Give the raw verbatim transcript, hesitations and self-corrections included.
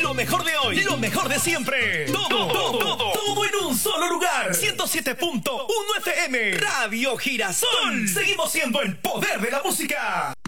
Lo mejor de hoy, lo mejor de siempre. Todo, todo, todo, todo en un solo lugar. ciento siete punto uno F M. Radio Girasol. Seguimos siendo el poder de la música.